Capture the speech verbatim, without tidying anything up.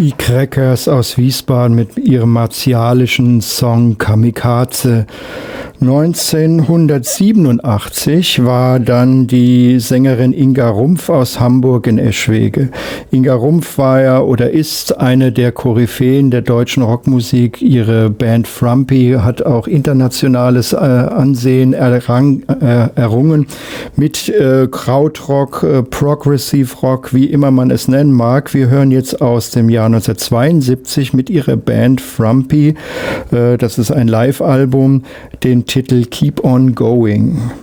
Die Crackers aus Wiesbaden mit ihrem martialischen Song Kamikaze. neunzehnhundertsiebenundachtzig war dann die Sängerin Inga Rumpf aus Hamburg in Eschwege. Inga Rumpf war ja oder ist eine der Koryphäen der deutschen Rockmusik. Ihre Band Frumpy hat auch internationales äh, Ansehen errang, äh, errungen mit äh, Krautrock, äh, Progressive Rock, wie immer man es nennen mag. Wir hören jetzt aus dem Jahr neunzehnhundertzweiundsiebzig mit ihrer Band Frumpy, äh, das ist ein Live-Album, den Titel Keep on Going.